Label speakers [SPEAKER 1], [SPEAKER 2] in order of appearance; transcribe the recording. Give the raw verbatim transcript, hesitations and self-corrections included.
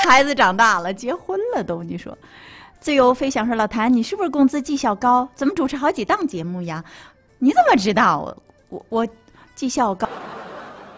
[SPEAKER 1] 孩子长大了，结婚了都。你说，自由飞翔说老谭，你是不是工资绩效高？怎么主持好几档节目呀？你怎么知道？我我绩效高。